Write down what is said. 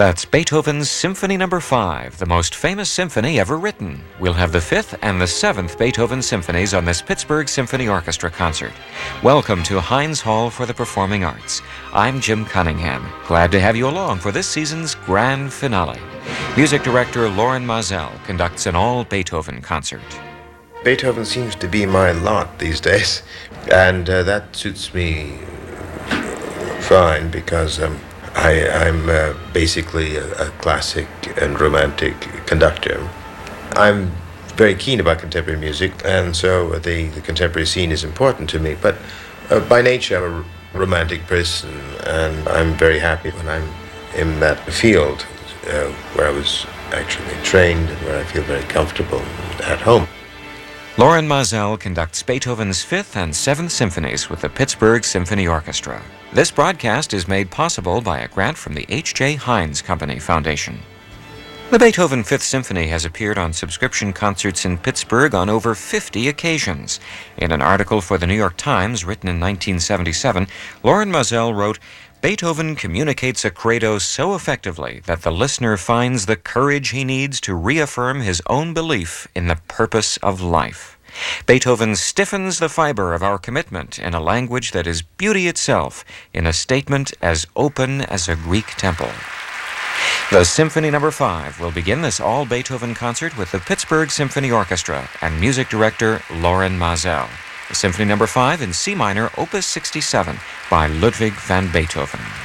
That's Beethoven's Symphony No. 5, the most famous symphony ever written. We'll have the 5th and the 7th Beethoven symphonies on this Pittsburgh Symphony Orchestra concert. Welcome to Heinz Hall for the Performing Arts. I'm Jim Cunningham. Glad to have you along for this season's grand finale. Music director Loren Maazel conducts an all-Beethoven concert. Beethoven seems to be my lot these days, and that suits me fine because I'm basically a classic and romantic conductor. I'm very keen about contemporary music, and so the contemporary scene is important to me. But by nature, I'm a romantic person, and I'm very happy when I'm in that field where I was actually trained and where I feel very comfortable and at home. Loren Maazel conducts Beethoven's 5th and 7th symphonies with the Pittsburgh Symphony Orchestra. This broadcast is made possible by a grant from the H.J. Heinz Company Foundation. The Beethoven 5th Symphony has appeared on subscription concerts in Pittsburgh on over 50 occasions. In an article for the New York Times written in 1977, Loren Maazel wrote, "Beethoven communicates a credo so effectively that the listener finds the courage he needs to reaffirm his own belief in the purpose of life. Beethoven stiffens the fiber of our commitment in a language that is beauty itself, in a statement as open as a Greek temple." The Symphony No. 5 will begin this all-Beethoven concert with the Pittsburgh Symphony Orchestra and music director Loren Maazel. The Symphony No. 5 in C minor, Opus 67, by Ludwig van Beethoven.